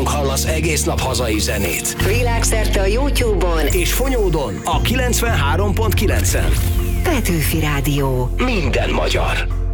nálunk hallasz egész nap hazai zenét. Világszerte a YouTube-on és Fonyódon a 93.9-en. Petőfi Rádió. Minden magyar.